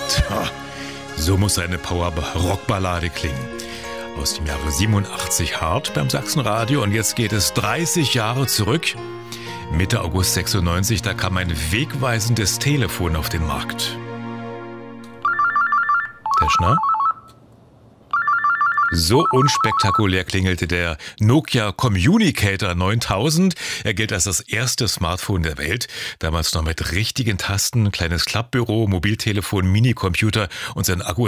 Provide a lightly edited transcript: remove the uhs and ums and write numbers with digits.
Tja, so muss eine Power-Rock-Ballade klingen. Aus dem Jahre 87 hart beim Sachsenradio und jetzt geht es 30 Jahre zurück. Mitte August 96, da kam ein wegweisendes Telefon auf den Markt. Teschner? So unspektakulär klingelte der Nokia Communicator 9000. Er gilt als das erste Smartphone der Welt. Damals noch mit richtigen Tasten, kleines Klappbüro, Mobiltelefon, Minicomputer und sein Akku